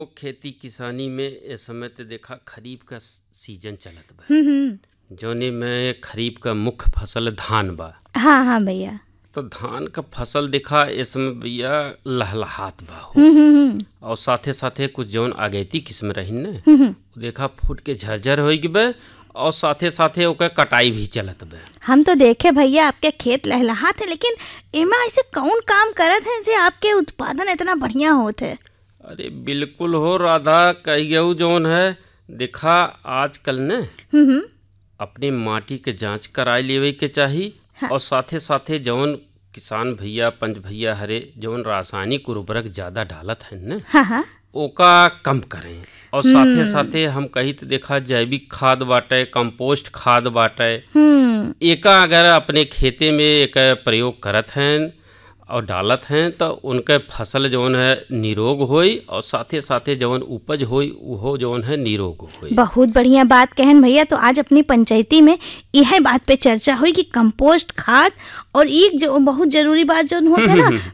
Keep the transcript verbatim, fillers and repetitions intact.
वो खेती किसानी में ए समय ते देखा खरीफ का सीजन चलत बा। हम्म हम्म। जौने में खरीफ का मुख्य फसल धान बा। हाँ हाँ भैया। तो धान का फसल देखा इस समय भैया लहलहात बा हो। हम्म हम्म हम्म, और साथे साथे कुछ जौन आगेती किस्म रही ने हम्म, वो देखा फूट के झरझर हो गए और साथे साथे ओकर कटाई भी चलत बा। हम तो देखे भैया आपके खेत लहलहात है, लेकिन एमा ऐसे कौन काम करत है जे आपके उत्पादन इतना बढ़िया होत है। अरे बिल्कुल हो राधा, कहियो जौन है देखा आजकल ने हम्म हम्म, अपनी माटी के जांच कराई लेवे के चाही। हाँ। और साथे साथे जौन किसान भैया पंच भैया हरे जौन रासायनिक उर्वरक ज्यादा डालत हैं ने हाँ हाँ। ओका कम करें। और साथे साथे हम कही तो देखा जैविक खाद बाटे, कंपोस्ट खाद बाटे, हम्म एका अगर अपने खेते में एक प्रयोग करत हैं और डालत हैं तो उनके फसल जौन है निरोग होई और साथे साथे जौन उपज होई वो जौन है निरोग होई। बहुत बढ़िया बात कहन भैया। तो आज अपनी पंचायती में यह बात पे चर्चा हुई कि कंपोस्ट खाद और एक जो बहुत जरूरी बात जो होता है ना